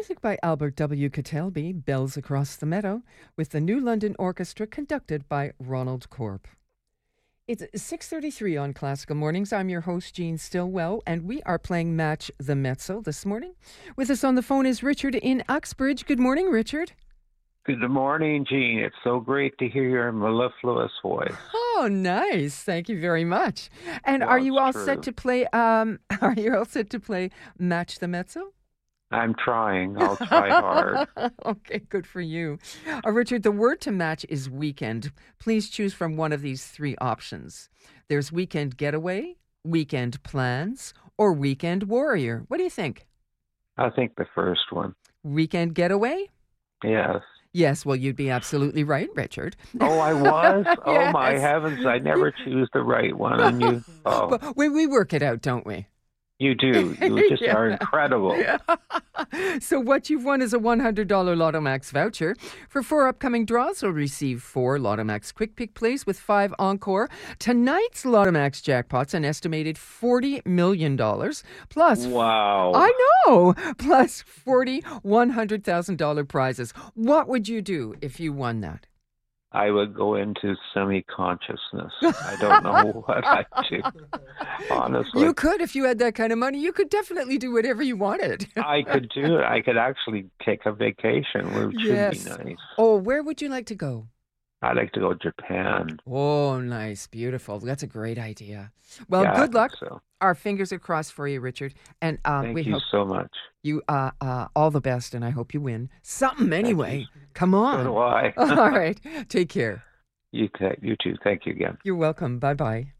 music by Albert W. Catalby, Bells Across the Meadow, with the New London Orchestra conducted by Ronald Corp. It's 6:33 on Classical Mornings. I'm your host, Jean Stillwell, and we are playing Match the Mezzo this morning. With us on the phone is Richard in Uxbridge. Good morning, Richard. Good morning, Jean. It's so great to hear your mellifluous voice. Oh, nice. Thank you very much. And Well, are you it's all true. set to play are you all set to play Match the Mezzo? I'm trying. I'll try hard. Okay, good for you. Richard, the word to match is weekend. Please choose from one of these three options. There's weekend getaway, weekend plans, or weekend warrior. What do you think? I think the first one. Weekend getaway? Yes. Yes, well, you'd be absolutely right, Richard. Oh, I was? Oh, my Yes. heavens. I never choose the right one. And you, But we work it out, don't we? you do. You just Yeah. are incredible. So what you've won is a $100 Lotto Max voucher. For 4 upcoming draws, you'll receive 4 Lotto Max Quick Pick plays with 5 Encore. Tonight's Lotto Max jackpot's an estimated $40 million. Plus, Wow. I know, plus 40 $100,000 prizes. What would you do if you won that? I would go into semi-consciousness. I don't know what I'd do, honestly. You could, if you had that kind of money, you could definitely do whatever you wanted. I could do it. I could actually take a vacation, which Yes. would be nice. Oh, where would you like to go? I'd like to go to Japan. Oh, nice. Beautiful. That's a great idea. Well, Yeah, I good luck. think so. Our fingers are crossed for you, Richard. And Thank we you hope so much. you all the best, and I hope you win. Something anyway. Come So do on. I. All right. Take care. You too. Thank you again. You're welcome. Bye-bye.